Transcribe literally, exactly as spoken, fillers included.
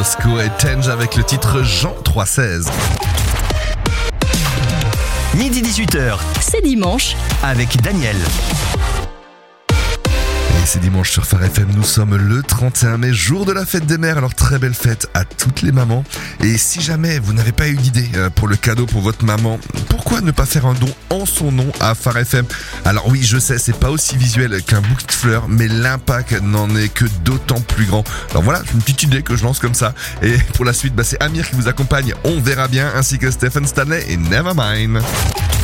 Bosco et Tange avec le titre Jean trois seize. Midi dix-huit heures, C'est dimanche. avec Daniel. Et c'est dimanche sur Phare F M, nous sommes le trente et un mai, jour de la fête des mères, alors très belle fête à toutes les mamans. Et si jamais vous n'avez pas eu d'idée pour le cadeau pour votre maman, pourquoi ne pas faire un don en son nom à Phare F M? Alors oui, je sais, c'est pas aussi visuel qu'un bouquet de fleurs, mais l'impact n'en est que d'autant plus grand. Alors voilà, une petite idée que je lance comme ça. Et pour la suite, bah, c'est Amir qui vous accompagne, on verra bien, ainsi que Stephen Stanley et Nevermind.